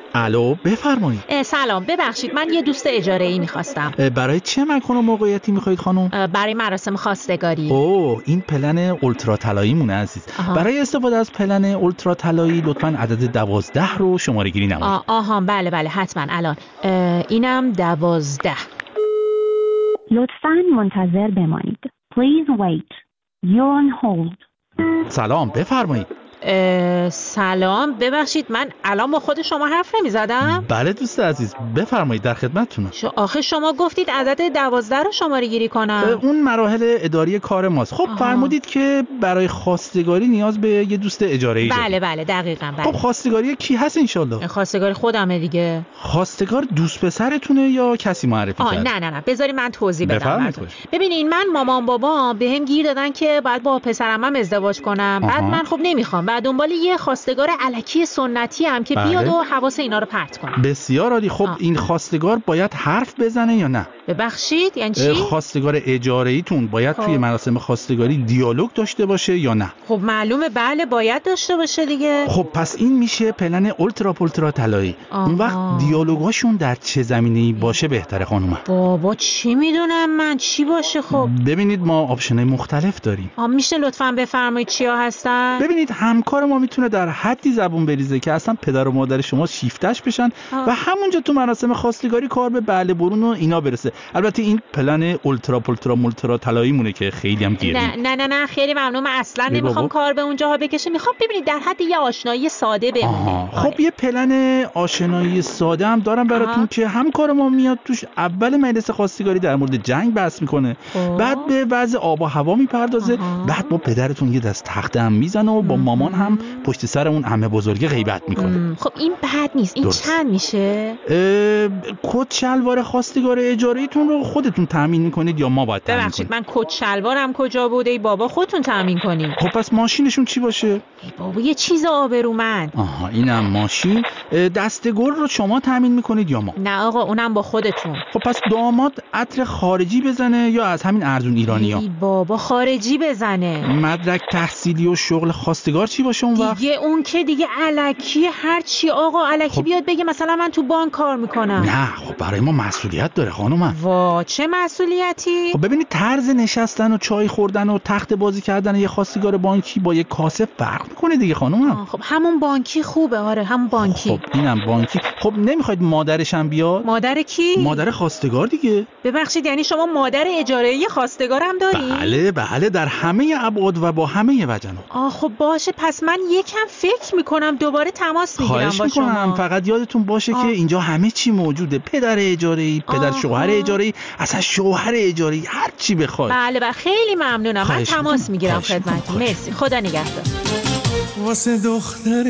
الو، بفرمایید. سلام، ببخشید من یه دوست اجاره‌ای می‌خواستم. برای چه مکان و موقعیتی می‌خواید خانم؟ برای مراسم خواستگاری. اوه، این پلن اولترا طلایی مونه عزیز. برای استفاده از پلن اولترا طلایی لطفاً عدد 12 رو شماره گیری نمایید. آها، بله حتما. الان اینم 12. لطفاً منتظر بمانید. Please wait. You're on hold. سلام، بفرمایید. سلام، ببخشید من الان با خود شما حرف نمی‌زدم؟ بله دوست عزیز، بفرمایید، در خدمتتونم. آخه شما گفتید عدد 12 رو شماره گیری کنم. اون مراحل اداری کار ماست. خب فرمودید که برای خواستگاری نیاز به یه دوست اجاره‌ای دارید. بله دقیقاً. خب خواستگاری کی هست انشالله؟ خواستگاری خودمه دیگه. خواستگار دوست پسرتونه یا کسی معرفی کرد؟ نه بذاری من توضیح بدم. بفرمایید. ببینین، من مامان بابا بهم گیر دادن که باید با پسرعمم ازدواج کنم. بعد من خب نمیخوام. بعد دنبال یه خواستگار الکی سنتی هم که بیاد و حواس اینا رو پرت کنه. بسیار عالی. خب این خواستگار باید حرف بزنه یا نه؟ ببخشید یعنی چی؟ خواستگار اجاره‌ایتون باید توی مراسم خواستگاری دیالوگ داشته باشه یا نه؟ خب معلومه، بله باید داشته باشه دیگه. خب پس این میشه پلن اولترا طلایی. اون وقت دیالوگاشون در چه زمینه‌ای باشه بهتره خانومم؟ بابا چی میدونم من چی باشه. خب ببینید ما آپشن‌های مختلف داریم. میشه لطفاً بفرمایید چیا هستن؟ ببینید همکار ما میتونه در حدی زبون بریزه که اصلا پدر و مادر شما شیفتش بشن و همونجا تو مراسم خواستگاری کار به بله برون و اینا برسه. البته این پلن اولترا طلایی مونه که خیلی هم گیریم. نه خیلی ممنون. من اصلا نمیخوام کار به اونجاها بکشه. میخوام ببینید در حد یه آشنایی ساده بمونه. خب یه پلن آشنایی ساده هم دارم براتون که همکار ما میاد توش اول مجلس خواستگاری در مورد جنگ بحث میکنه، بعد به وضع آب و هوا میپردازه، بعد با پدرتون یه دست تخته هم میزنه و با مامان هم پشت سر اون عمه بزرگ غیبت میکنه. خب این بد نیست. این چند میشه؟ کت شلوار خواستگار اجاره‌ایتون رو خودتون تامین میکنید یا ما باید تامین کنیم؟ ببخشید من کت شلوارم کجا بوده؟ ای بابا خودتون تامین کنید. خب پس ماشینشون چی باشه؟ ای بابا یه چیز آبرومند. اینم ماشین. دستگل رو شما تامین میکنید یا ما؟ نه آقا، اونم با خودتون. خب پس داماد عطر خارجی بزنه یا از همین ارزون ایرانی‌ها؟ ای بابا خارجی بزنه. مدرک تحصیلی و شغل خواستگار چی باشه اون وقت؟ دیگه اون که دیگه الکی هر چی آقا. الکی بیاد بگه مثلا من تو بانک کار میکنم. نه خب برای ما مسئولیت داره خانومم. وا چه مسئولیتی؟ خب ببینید طرز نشستن و چای خوردن و تخت بازی کردن یه خواستگار بانکی با یه کاسه فرق میکنه دیگه خانومم. خب همون بانکی خوبه. آره همون بانکی. خب اینم بانکی. خب نمیخواید مادرش هم بیاد؟ مادر کی؟ مادر خواستگار دیگه. ببخشید یعنی شما مادر اجاره‌ای خواستگار هم داری؟ بله در همه ابعاد و با همه وجنات. خب باشه، پس من یکم فکر میکنم دوباره تماس میگیرم با شما. فقط یادتون باشه که اینجا همه چی موجوده. پدر اجاره‌ای، پدر شوهر اجاره‌ای، اصلا شوهر اجاره‌ای، هر چی بخواد. بله خیلی ممنونم. من تماس میگیرم خدمتتون. مرسی، خدا نگهدار. واسه دختر